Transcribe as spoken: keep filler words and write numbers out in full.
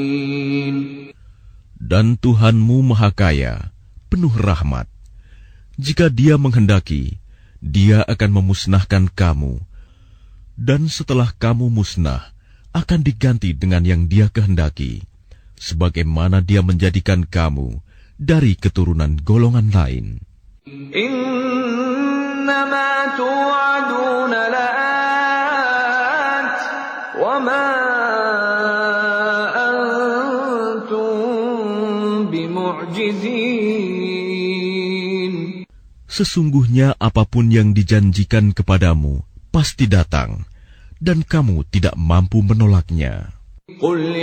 Dan Tuhanmu Maha Kaya, penuh rahmat. Jika Dia menghendaki, Dia akan memusnahkan kamu, dan setelah kamu musnah, akan diganti dengan yang Dia kehendaki, sebagaimana Dia menjadikan kamu dari keturunan golongan lain. Innama tu'aduna la'at, wa ma antum bimu'jizin. Sesungguhnya apapun yang dijanjikan kepadamu pasti datang, dan kamu tidak mampu menolaknya.